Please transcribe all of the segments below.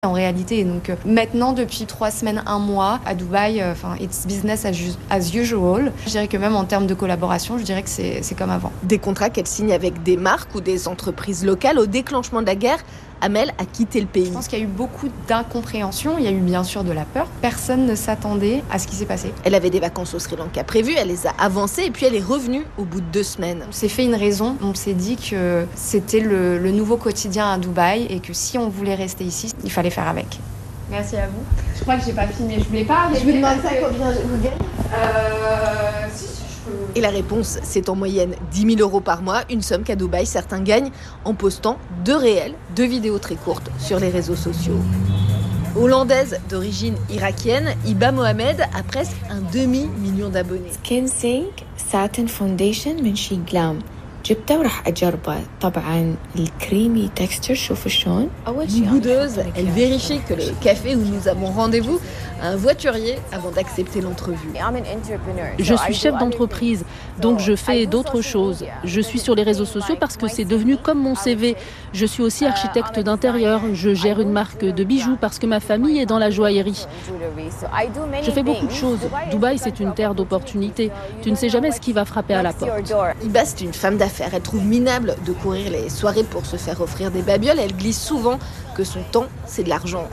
En réalité, donc maintenant, depuis 3 semaines, 1 mois, à Dubaï, it's business as usual. Je dirais que même en termes de collaboration, je dirais que c'est comme avant. Des contrats qu'elle signe avec des marques ou des entreprises locales. Au déclenchement de la guerre, Amel a quitté le pays. Je pense qu'il y a eu beaucoup d'incompréhension, il y a eu bien sûr de la peur. Personne ne s'attendait à ce qui s'est passé. Elle avait des vacances au Sri Lanka prévues, elle les a avancées et puis elle est revenue au bout de 2 semaines. On s'est fait une raison, on s'est dit que c'était le nouveau quotidien à Dubaï et que si on voulait rester ici, il fallait faire avec. Merci à vous. Je crois que j'ai pas filmé, je voulais pas. Je vous demande ça combien vous gagnez Si, je peux. Et la réponse, c'est en moyenne 10 000 € par mois, une somme qu'à Dubaï, certains gagnent en postant 2 vidéos très courtes sur les réseaux sociaux. Hollandaise d'origine irakienne, Hiba Mohamed a presque un demi-million d'abonnés. Skin Sync Satin Foundation من شي جلام جبته وراح أجربه طبعا الكريمي texture شوفوا شلون Une boudeuse, elle vérifie que le café où nous avons rendez-vous a un voiturier avant d'accepter l'entrevue. Je suis chef d'entreprise, donc je fais d'autres choses. Je suis sur les réseaux sociaux parce que c'est devenu comme mon CV. Je suis aussi architecte d'intérieur. Je gère une marque de bijoux parce que ma famille est dans la joaillerie. Je fais beaucoup de choses. Dubaï, c'est une terre d'opportunités. Tu ne sais jamais ce qui va frapper à la porte. Hiba, c'est une femme d'affaires. Elle trouve minable de courir les soirées pour se faire offrir des babioles. Elle glisse souvent que son temps, c'est de l'argent.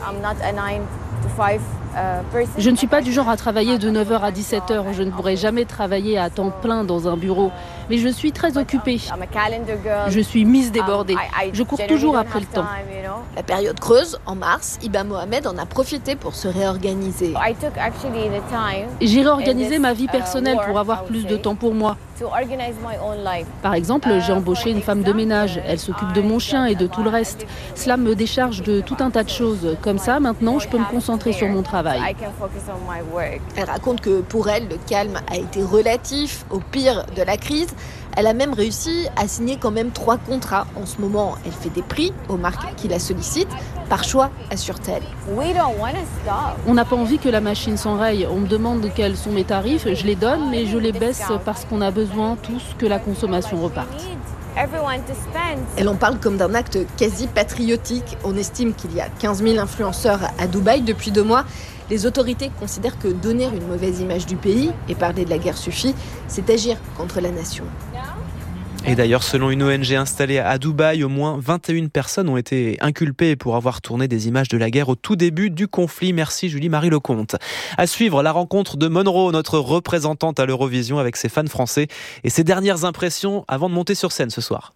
Je ne suis pas du genre à travailler de 9h à 17h. Je ne pourrai jamais travailler à temps plein dans un bureau. Mais je suis très occupée. Je suis mise débordée. Je cours toujours après le temps. La période creuse, en mars, Hiba Mohamed en a profité pour se réorganiser. J'ai réorganisé ma vie personnelle pour avoir plus de temps pour moi. Par exemple, j'ai embauché une femme de ménage. Elle s'occupe de mon chien et de tout le reste. Cela me décharge de tout un tas de choses. Comme ça, maintenant, je peux me concentrer sur mon travail. Elle raconte que pour elle, le calme a été relatif au pire de la crise. Elle a même réussi à signer quand même 3 contrats. En ce moment, elle fait des prix aux marques qui la sollicitent. Par choix, assure-t-elle. On n'a pas envie que la machine s'enraye. On me demande quels sont mes tarifs. Je les donne, mais je les baisse parce qu'on a besoin tous que la consommation reparte. Elle en parle comme d'un acte quasi patriotique. On estime qu'il y a 15 000 influenceurs à Dubaï depuis 2 mois. Les autorités considèrent que donner une mauvaise image du pays et parler de la guerre suffit, c'est agir contre la nation. Et d'ailleurs, selon une ONG installée à Dubaï, au moins 21 personnes ont été inculpées pour avoir tourné des images de la guerre au tout début du conflit. Merci Julie-Marie Lecomte. À suivre, la rencontre de Monroe, notre représentante à l'Eurovision avec ses fans français et ses dernières impressions avant de monter sur scène ce soir.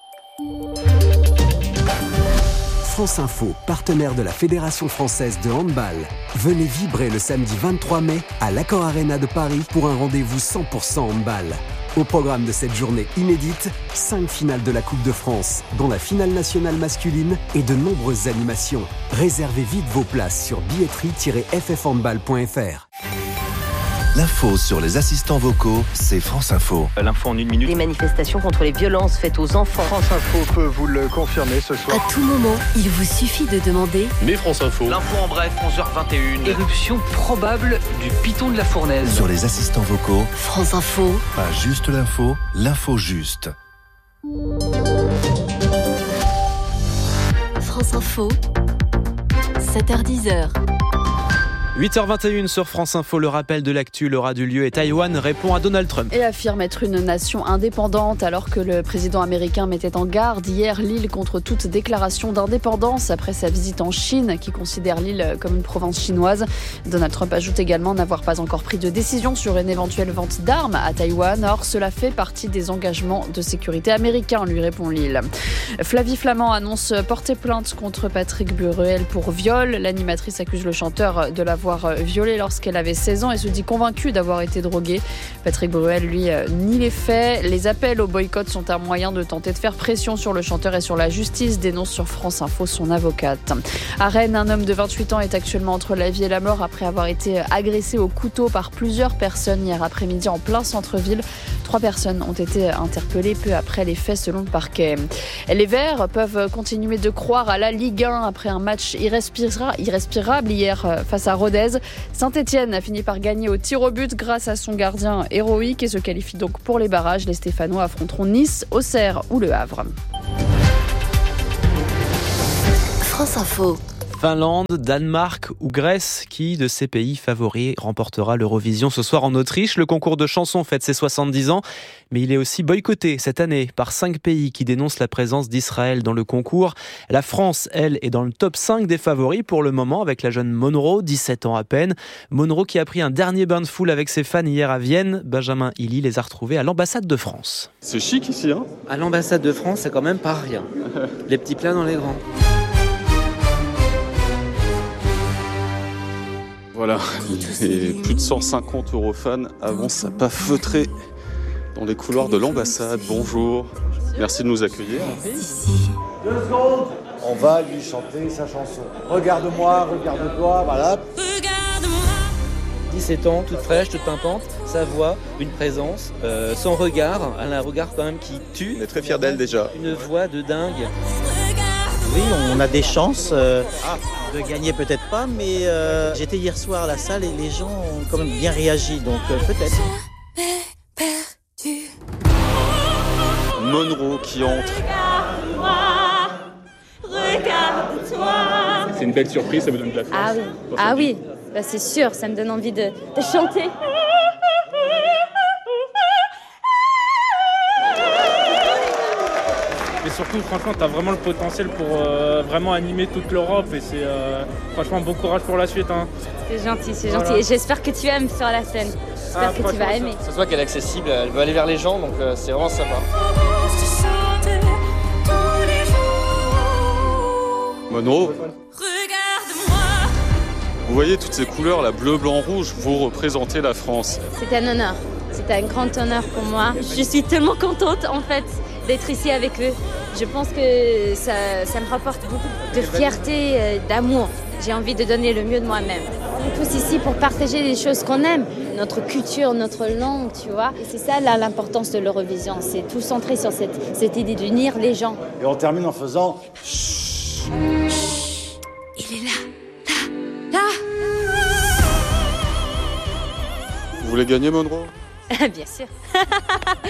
France Info, partenaire de la Fédération française de handball. Venez vibrer le samedi 23 mai à l'Accor Arena de Paris pour un rendez-vous 100% handball. Au programme de cette journée inédite, 5 finales de la Coupe de France, dont la finale nationale masculine et de nombreuses animations. Réservez vite vos places sur billetterie-ffhandball.fr. L'info sur les assistants vocaux, c'est France Info. L'info en 1 minute. Les manifestations contre les violences faites aux enfants. France Info peut vous le confirmer ce soir. À tout moment, il vous suffit de demander. Mais France Info. L'info en bref, 11h21. Éruption probable du piton de la Fournaise. Sur les assistants vocaux, France Info. Pas juste l'info, l'info juste. France Info, 7h-10h. 8h21 sur France Info, le rappel de l'actu, l'aura du lieu et Taïwan répond à Donald Trump. Et affirme être une nation indépendante alors que le président américain mettait en garde hier l'île contre toute déclaration d'indépendance après sa visite en Chine qui considère l'île comme une province chinoise. Donald Trump ajoute également n'avoir pas encore pris de décision sur une éventuelle vente d'armes à Taïwan. Or, cela fait partie des engagements de sécurité américains, lui répond l'île. Flavie Flament annonce porter plainte contre Patrick Bruel pour viol. L'animatrice accuse le chanteur de l'avoir violée lorsqu'elle avait 16 ans et se dit convaincue d'avoir été droguée. Patrick Bruel, lui, nie les faits. Les appels au boycott sont un moyen de tenter de faire pression sur le chanteur et sur la justice, dénonce sur France Info son avocate. À Rennes, un homme de 28 ans est actuellement entre la vie et la mort après avoir été agressé au couteau par plusieurs personnes hier après-midi en plein centre-ville. 3 personnes ont été interpellées peu après les faits selon le parquet. Les Verts peuvent continuer de croire à la Ligue 1 après un match irrespirable hier face à Rodez. Saint-Etienne a fini par gagner au tir au but grâce à son gardien héroïque et se qualifie donc pour les barrages. Les Stéphanois affronteront Nice, Auxerre ou Le Havre. France Info. Finlande, Danemark ou Grèce, qui de ces pays favoris remportera l'Eurovision ce soir en Autriche? Le concours de chansons fête ses 70 ans, mais il est aussi boycotté cette année par 5 pays qui dénoncent la présence d'Israël dans le concours. La France, elle, est dans le top 5 des favoris pour le moment avec la jeune Monroe, 17 ans à peine. Monroe qui a pris un dernier bain de foule avec ses fans hier à Vienne. Benjamin Hilly les a retrouvés à l'ambassade de France. C'est chic ici, hein? À l'ambassade de France, c'est quand même pas rien. Les petits plats dans les grands. Voilà, les plus de 150 eurofans avancent à pas feutrer dans les couloirs de l'ambassade. Bonjour, merci de nous accueillir. 2 secondes, on va lui chanter sa chanson. Regarde-moi, regarde-toi, voilà. 17 ans, toute fraîche, toute pimpante, sa voix, une présence, son regard, elle a un regard quand même qui tue. On est très fiers d'elle déjà. Une voix de dingue. Oui, on a des chances de gagner, peut-être pas, mais j'étais hier soir à la salle et les gens ont quand même bien réagi, donc peut-être. Monroe qui entre. Regarde-toi. C'est une belle surprise, ça vous donne de la force. Ah oui, bah, c'est sûr, ça me donne envie de chanter. Et surtout, franchement, tu as vraiment le potentiel pour vraiment animer toute l'Europe. Et c'est franchement bon courage pour la suite. Hein. C'est gentil, c'est gentil. Et j'espère que tu aimes sur la scène. J'espère que tu vas aimer. Ça se voit qu'elle est accessible, elle veut aller vers les gens, donc c'est vraiment sympa. Monroe, vous voyez toutes ces couleurs, la bleu, blanc, rouge, vous représentez la France. C'est un honneur, c'est un grand honneur pour moi. Je suis tellement contente en fait d'être ici avec eux. Je pense que ça me rapporte beaucoup de fierté, d'amour. J'ai envie de donner le mieux de moi-même. On est tous ici pour partager les choses qu'on aime, notre culture, notre langue, tu vois. Et c'est ça là l'importance de l'Eurovision, c'est tout centré sur cette idée d'unir les gens. Et on termine en faisant... Il est là, là. Vous voulez gagner, Monroe? Bien sûr.